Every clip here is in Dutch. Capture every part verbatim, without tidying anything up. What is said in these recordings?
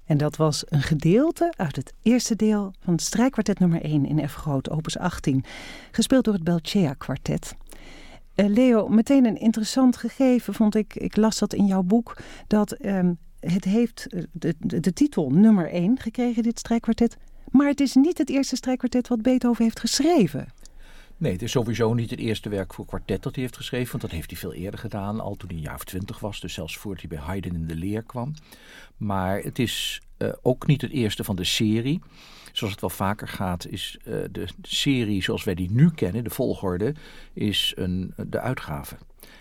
En dat was een gedeelte uit het eerste deel van het strijkkwartet nummer één in F groot, opus achttien. Gespeeld door het Belcea kwartet. Uh, Leo, meteen een interessant gegeven vond ik, ik las dat in jouw boek, dat um, het heeft de, de, de titel nummer één gekregen, dit strijkkwartet. Maar het is niet het eerste strijkkwartet wat Beethoven heeft geschreven. Nee, het is sowieso niet het eerste werk voor kwartet dat hij heeft geschreven. Want dat heeft hij veel eerder gedaan, al toen hij een jaar of twintig was. Dus zelfs voordat hij bij Haydn in de leer kwam. Maar het is uh, ook niet het eerste van de serie. Zoals het wel vaker gaat, is uh, de serie zoals wij die nu kennen, de volgorde, is een, de uitgave.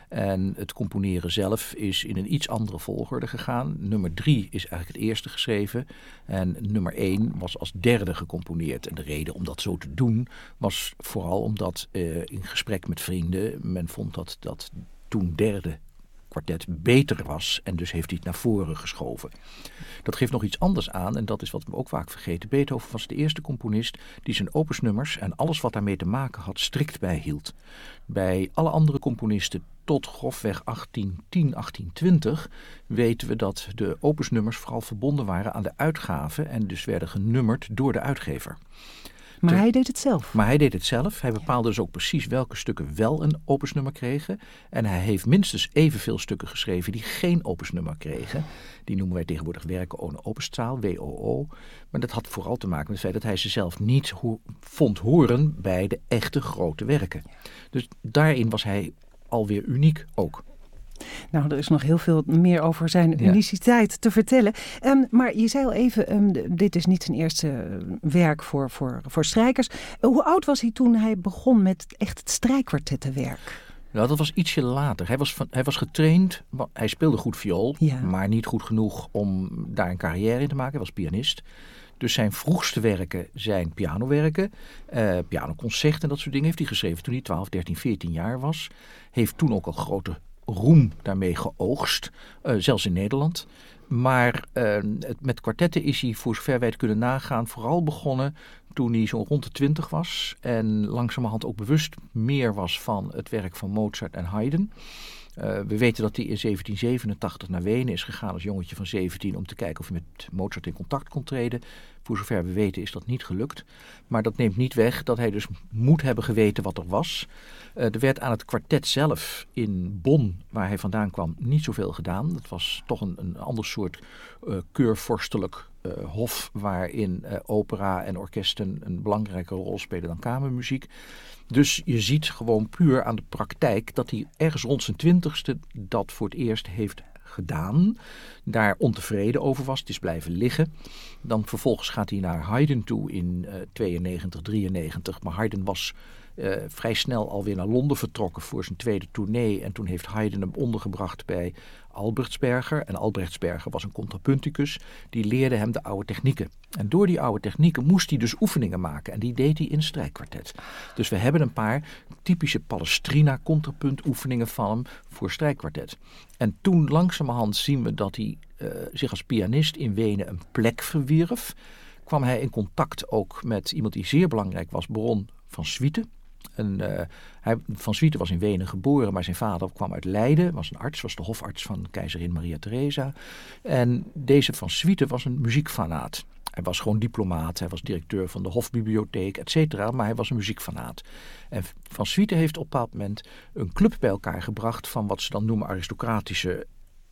En het componeren zelf is in een iets andere volgorde gegaan. Nummer drie is eigenlijk het eerste geschreven. En nummer één was als derde gecomponeerd. En de reden om dat zo te doen was vooral omdat uh, in gesprek met vrienden men vond dat dat toen derde kwartet beter was. En dus heeft hij het naar voren geschoven. Dat geeft nog iets anders aan. En dat is wat we ook vaak vergeten. Beethoven was de eerste componist die zijn opusnummers en alles wat daarmee te maken had strikt bijhield. Bij alle andere componisten tot grofweg achttien tien, achttien twintig weten we dat de opusnummers vooral verbonden waren aan de uitgave en dus werden genummerd door de uitgever. Maar Te, hij deed het zelf. Maar hij deed het zelf. Hij bepaalde dus ook precies welke stukken wel een opusnummer kregen. En hij heeft minstens evenveel stukken geschreven die geen opusnummer kregen. Die noemen wij tegenwoordig werken ohne opustaal, W O O. Maar dat had vooral te maken met het feit dat hij ze zelf niet ho- vond horen bij de echte grote werken. Dus daarin was hij alweer uniek ook. Nou, er is nog heel veel meer over zijn Ja. uniciteit te vertellen. Um, maar je zei al even, um, dit is niet zijn eerste werk voor, voor, voor strijkers. Uh, hoe oud was hij toen hij begon met echt het strijkkwartettenwerk? Nou, dat was ietsje later. Hij was, van, hij was getraind, hij speelde goed viool, Ja. maar niet goed genoeg om daar een carrière in te maken. Hij was pianist. Dus zijn vroegste werken zijn pianowerken, uh, pianoconcert en dat soort dingen heeft hij geschreven toen hij twaalf, dertien, veertien jaar was. Heeft toen ook al grote roem daarmee geoogst, uh, zelfs in Nederland. Maar uh, het, met kwartetten is hij, voor zover wij het kunnen nagaan, vooral begonnen toen hij zo rond de twintig was. En langzamerhand ook bewust meer was van het werk van Mozart en Haydn. Uh, we weten dat hij in zeventien zevenentachtig naar Wenen is gegaan als jongetje van zeventien om te kijken of hij met Mozart in contact kon treden. Voor zover we weten is dat niet gelukt. Maar dat neemt niet weg dat hij dus moet hebben geweten wat er was. Uh, er werd aan het kwartet zelf in Bonn, waar hij vandaan kwam, niet zoveel gedaan. Dat was toch een, een ander soort uh, keurvorstelijk uh, hof waarin uh, opera en orkesten een belangrijke rol spelen dan kamermuziek. Dus je ziet gewoon puur aan de praktijk dat hij ergens rond zijn twintigste dat voor het eerst heeft gedaan. Daar ontevreden over was. Het is blijven liggen. Dan vervolgens gaat hij naar Haydn toe in uh, tweeënnegentig, drieënnegentig. Maar Haydn was uh, vrij snel alweer naar Londen vertrokken voor zijn tweede tournee. En toen heeft Haydn hem ondergebracht bij Albrechtsberger. En Albrechtsberger was een contrapunticus. Die leerde hem de oude technieken. En door die oude technieken moest hij dus oefeningen maken. En die deed hij in strijkkwartet. Dus we hebben een paar typische Palestrina contrapuntoefeningen van hem voor strijkkwartet. En toen langzamerhand zien we dat hij uh, zich als pianist in Wenen een plek verwierf. Kwam hij in contact ook met iemand die zeer belangrijk was, Baron van Swieten. En, uh, hij, van Swieten was in Wenen geboren, maar zijn vader kwam uit Leiden, was een arts, was de hofarts van keizerin Maria Theresa. En deze van Swieten was een muziekfanaat. Hij was gewoon diplomaat, hij was directeur van de hofbibliotheek, et cetera, maar hij was een muziekfanaat. En Van Swieten heeft op een bepaald moment een club bij elkaar gebracht van wat ze dan noemen aristocratische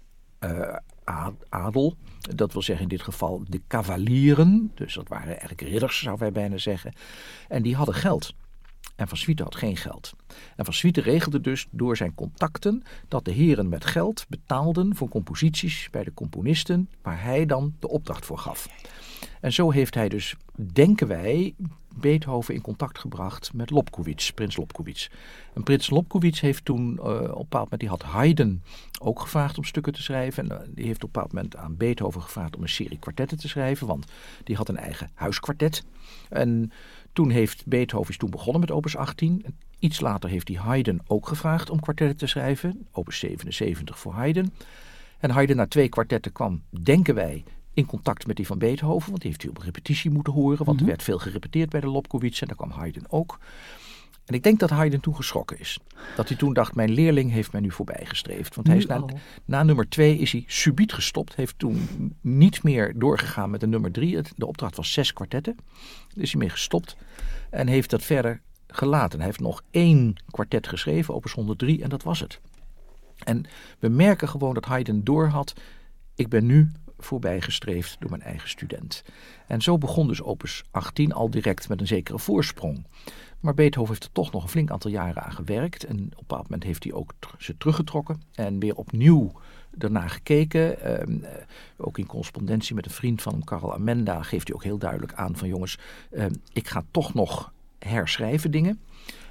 uh, adel. Dat wil zeggen in dit geval de cavalieren, dus dat waren eigenlijk ridders, zou wij bijna zeggen. En die hadden geld. En Van Swieten had geen geld. En Van Swieten regelde dus door zijn contacten dat de heren met geld betaalden voor composities bij de componisten waar hij dan de opdracht voor gaf. En zo heeft hij dus, denken wij, Beethoven in contact gebracht met Lobkowitz, prins Lobkowitz. En prins Lobkowitz heeft toen uh, op een bepaald moment, die had Haydn ook gevraagd om stukken te schrijven. En uh, die heeft op een bepaald moment aan Beethoven gevraagd om een serie kwartetten te schrijven, want die had een eigen huiskwartet. En toen heeft Beethoven is toen begonnen met opus achttien. Iets later heeft hij Haydn ook gevraagd om kwartetten te schrijven, opus zevenenzeventig voor Haydn. En Haydn na twee kwartetten kwam, denken wij, in contact met die van Beethoven, want die heeft hij op repetitie moeten horen, want mm-hmm. er werd veel gerepeteerd bij de Lobkowitz en daar kwam Haydn ook. En ik denk dat Haydn toen geschrokken is. Dat hij toen dacht, mijn leerling heeft mij nu voorbijgestreefd. Want hij is na, na nummer twee is hij subiet gestopt. Heeft toen niet meer doorgegaan met de nummer drie. De opdracht was zes kwartetten. Daar is hij mee gestopt. En heeft dat verder gelaten. Hij heeft nog één kwartet geschreven, opus honderddrie. En dat was het. En we merken gewoon dat Haydn doorhad. Ik ben nu voorbijgestreefd door mijn eigen student. En zo begon dus opus achttien al direct met een zekere voorsprong. Maar Beethoven heeft er toch nog een flink aantal jaren aan gewerkt. En op een bepaald moment heeft hij ook t- ze teruggetrokken. En weer opnieuw daarna gekeken. Uh, ook in correspondentie met een vriend van hem, Karel Amenda, geeft hij ook heel duidelijk aan van jongens, uh, ik ga toch nog herschrijven dingen.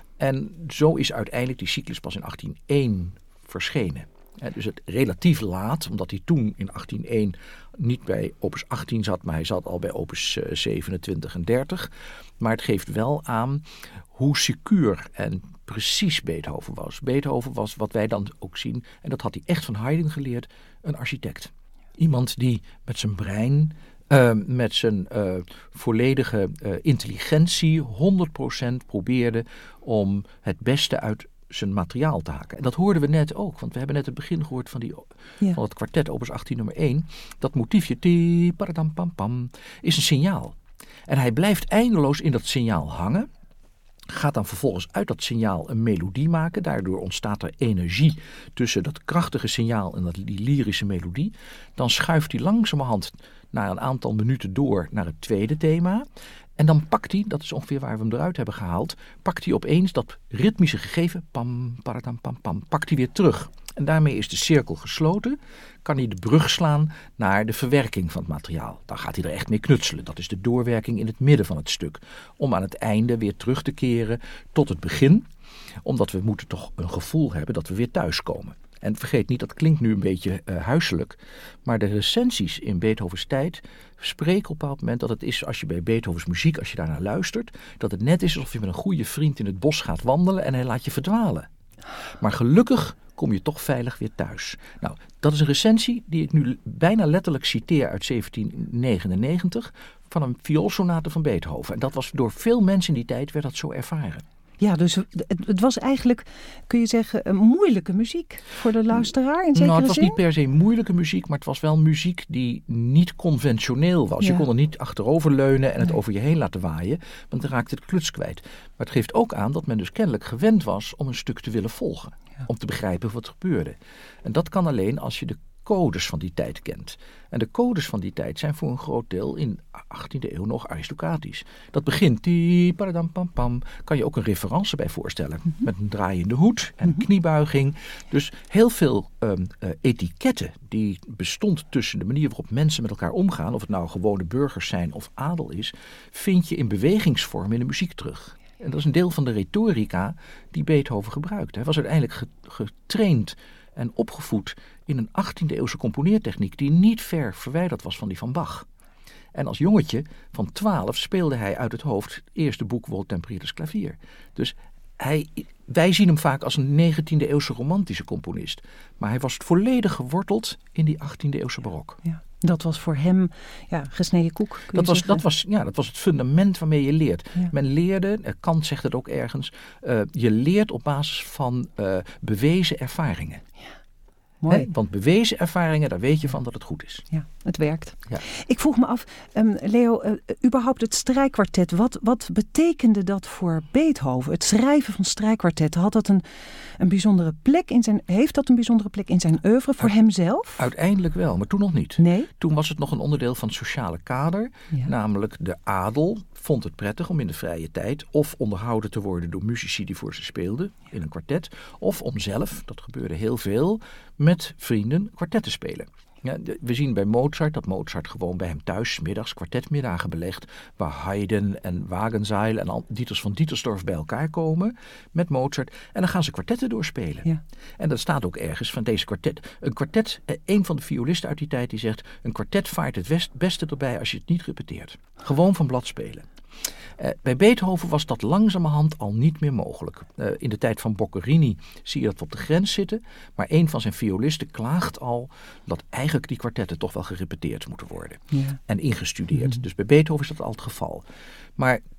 En zo is uiteindelijk die cyclus pas in achttien één verschenen. Uh, dus het relatief laat, omdat hij toen in achttien één niet bij opus achttien zat, maar hij zat al bij opus uh, zevenentwintig en dertig. Maar het geeft wel aan hoe secuur en precies Beethoven was. Beethoven was, wat wij dan ook zien, en dat had hij echt van Haydn geleerd, een architect. Iemand die met zijn brein, uh, met zijn uh, volledige uh, intelligentie honderd procent probeerde om het beste uit zijn materiaal te haken. En dat hoorden we net ook, want we hebben net het begin gehoord van, die, ja. van het kwartet opus achttien nummer één. Dat motiefje, ti, paradam, pam, pam, is een signaal. En hij blijft eindeloos in dat signaal hangen. Gaat dan vervolgens uit dat signaal een melodie maken. Daardoor ontstaat er energie tussen dat krachtige signaal en dat, die lyrische melodie. Dan schuift hij langzamerhand na een aantal minuten door naar het tweede thema. En dan pakt hij, dat is ongeveer waar we hem eruit hebben gehaald, pakt hij opeens dat ritmische gegeven, pam, paradam, pam, pam, pakt hij weer terug. En daarmee is de cirkel gesloten, kan hij de brug slaan naar de verwerking van het materiaal. Dan gaat hij er echt mee knutselen. Dat is de doorwerking in het midden van het stuk. Om aan het einde weer terug te keren tot het begin. Omdat we moeten toch een gevoel hebben dat we weer thuiskomen. En vergeet niet, dat klinkt nu een beetje uh, huiselijk, maar de recensies in Beethovens tijd spreken op een bepaald moment dat het is, als je bij Beethovens muziek, als je daarnaar luistert, dat het net is alsof je met een goede vriend in het bos gaat wandelen en hij laat je verdwalen. Maar gelukkig kom je toch veilig weer thuis. Nou, dat is een recensie die ik nu bijna letterlijk citeer uit zeventien negenennegentig van een vioolsonate van Beethoven. En dat was door veel mensen in die tijd werd dat zo ervaren. Ja, dus het, het was eigenlijk, kun je zeggen, een moeilijke muziek voor de luisteraar in zekere Nou, het was zin? niet per se moeilijke muziek, maar het was wel muziek die niet conventioneel was. Ja. Je kon er niet achteroverleunen en het nee. over je heen laten waaien, want dan raakte het kluts kwijt. Maar het geeft ook aan dat men dus kennelijk gewend was om een stuk te willen volgen. Ja. Om te begrijpen wat er gebeurde. En dat kan alleen als je de codes van die tijd kent. En de codes van die tijd zijn voor een groot deel in achttiende eeuw nog aristocratisch. Dat begint, die paradam pam pam, kan je ook een referentie bij voorstellen. Mm-hmm. Met een draaiende hoed en mm-hmm. kniebuiging. Dus heel veel um, uh, etiketten die bestond tussen de manier waarop mensen met elkaar omgaan, of het nou gewone burgers zijn of adel is, vind je in bewegingsvorm in de muziek terug. En dat is een deel van de retorica die Beethoven gebruikte. Hij was uiteindelijk getraind en opgevoed in een achttiende eeuwse componeertechniek die niet ver verwijderd was van die van Bach. En als jongetje van twaalf speelde hij uit het hoofd het eerste boek Wohltemperiertes Klavier. Dus hij, wij zien hem vaak als een negentiende eeuwse romantische componist. Maar hij was volledig geworteld in die achttiende eeuwse barok. Ja. Dat was voor hem ja, gesneden koek. Dat was, dat, was, ja, dat was het fundament waarmee je leert. Ja. Men leerde, Kant zegt het ook ergens, uh, je leert op basis van uh, bewezen ervaringen. Ja. Mooi. He, want bewezen ervaringen, daar weet je van dat het goed is. Ja, het werkt. Ja. Ik vroeg me af, um, Leo, uh, überhaupt het strijkkwartet, wat, wat betekende dat voor Beethoven? Het schrijven van strijkkwartetten, had dat een, een bijzondere plek in zijn, heeft dat een bijzondere plek in zijn oeuvre voor Uit, hemzelf? Uiteindelijk wel, maar toen nog niet. Nee? Toen was het nog een onderdeel van het sociale kader, ja. Namelijk de adel vond het prettig om in de vrije tijd of onderhouden te worden door muzici die voor ze speelden in een kwartet, of om zelf, dat gebeurde heel veel, met vrienden kwartetten spelen. Ja, we zien bij Mozart dat Mozart gewoon bij hem thuis 's middags kwartetmiddagen belegt, waar Haydn en Wagenseil en Dieters van Dietersdorf bij elkaar komen met Mozart en dan gaan ze kwartetten doorspelen. Ja. En dat staat ook ergens van deze kwartet. Een kwartet, een van de violisten uit die tijd die zegt, een kwartet vaart het beste erbij als je het niet repeteert. Gewoon van blad spelen. Uh, bij Beethoven was dat langzamerhand al niet meer mogelijk. Uh, in de tijd van Boccherini zie je dat op de grens zitten. Maar een van zijn violisten klaagt al dat eigenlijk die kwartetten toch wel gerepeteerd moeten worden. Ja. En ingestudeerd. Mm. Dus bij Beethoven is dat al het geval. Maar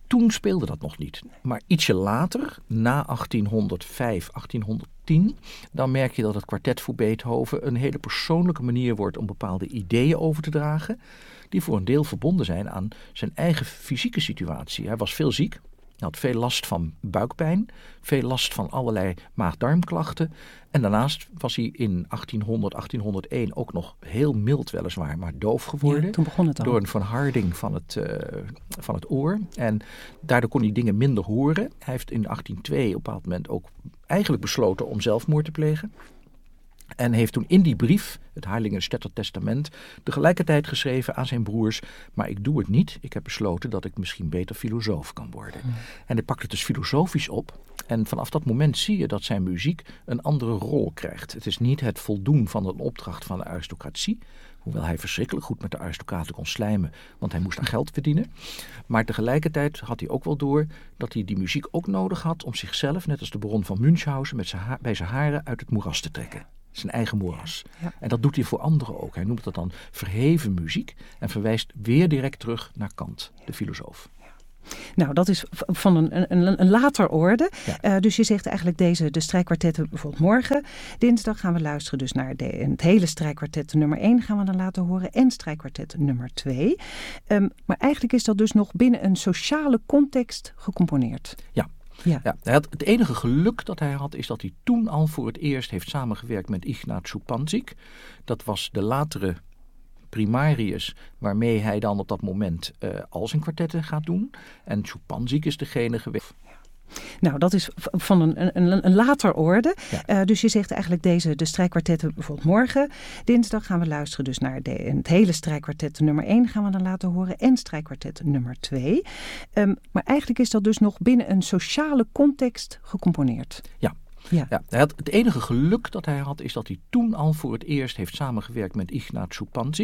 Toen speelde dat nog niet. Maar ietsje later, na achttienhonderdvijf, achttienhonderdtien... dan merk je dat het kwartet voor Beethoven een hele persoonlijke manier wordt om bepaalde ideeën over te dragen, die voor een deel verbonden zijn aan zijn eigen fysieke situatie. Hij was veel ziek. Hij had veel last van buikpijn, veel last van allerlei maag-darmklachten. En daarnaast was hij in achttienhonderd, achttienhonderdéén ook nog heel mild weliswaar, maar doof geworden. Ja, toen begon het al. Door een verharding van het, uh, van het oor. En daardoor kon hij dingen minder horen. Hij heeft in achttienhonderdtwee op een bepaald moment ook eigenlijk besloten om zelfmoord te plegen. En heeft toen in die brief, het Heiligenstädter Testament, tegelijkertijd geschreven aan zijn broers: maar ik doe het niet. Ik heb besloten dat ik misschien beter filosoof kan worden. Mm. En hij pakt het dus filosofisch op. En vanaf dat moment zie je dat zijn muziek een andere rol krijgt. Het is niet het voldoen van een opdracht van de aristocratie. Hoewel hij verschrikkelijk goed met de aristocraten kon slijmen, want hij moest daar geld verdienen. Maar tegelijkertijd had hij ook wel door dat hij die muziek ook nodig had om zichzelf, net als de baron van Münchhausen, met zijn ha- bij zijn haren uit het moeras te trekken. Zijn eigen moeras. Ja. En dat doet hij voor anderen ook. Hij noemt dat dan verheven muziek en verwijst weer direct terug naar Kant, de filosoof. Nou, dat is van een, een, een later orde. Ja. Uh, dus je zegt eigenlijk deze, de strijkkwartetten bijvoorbeeld morgen. Dinsdag gaan we luisteren dus naar de, het hele strijkkwartet nummer één gaan we dan laten horen. En strijkkwartet nummer twee. Um, maar eigenlijk is dat dus nog binnen een sociale context gecomponeerd. Ja. Ja. Ja, hij had, het enige geluk dat hij had is dat hij toen al voor het eerst heeft samengewerkt met Ignaz Schuppanzig. Dat was de latere primarius waarmee hij dan op dat moment uh, al zijn kwartetten gaat doen. En Schuppanzig is degene geweest. Nou, dat is van een, een, een later orde. Ja. Uh, dus je zegt eigenlijk deze, de strijkkwartetten bijvoorbeeld morgen. Dinsdag gaan we luisteren dus naar de, het hele strijkkwartet nummer één gaan we dan laten horen. En strijkkwartet nummer twee. Um, maar eigenlijk is dat dus nog binnen een sociale context gecomponeerd. Ja. Ja. Ja, hij had, het enige geluk dat hij had is dat hij toen al voor het eerst heeft samengewerkt met Ignaz Schuppanzig.